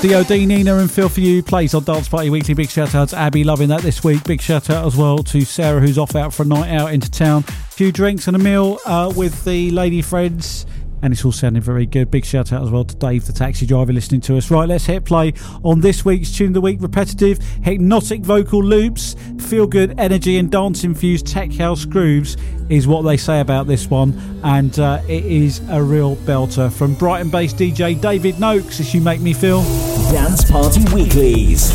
DOD, Nina and Phil for You plays on Dance Party Weekly. Big shout out to Abby, loving that this week. Big shout out as well to Sarah, who's off out for a night out into town. A few drinks and a meal with the lady friends. And it's all sounding very good. Big shout out as well to Dave, the taxi driver, listening to us. Right, let's hit play on this week's Tune of the Week. Repetitive, hypnotic vocal loops, feel good energy and dance infused tech house grooves is what they say about this one. And it is a real belter from Brighton based DJ David Noakes, As You Make Me Feel. Dance Party Weeklies.